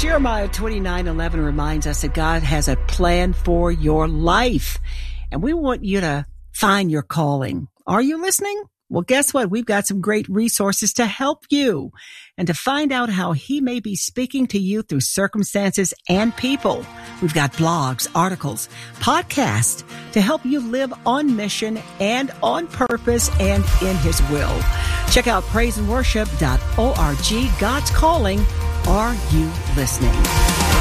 Jeremiah 29:11 reminds us that God has a plan for your life, and we want you to find your calling. Are you listening? Well, guess what? We've got some great resources to help you and to find out how He may be speaking to you through circumstances and people. We've got blogs, articles, podcasts to help you live on mission and on purpose and in His will. Check out praiseandworship.org. God's calling. Are you listening?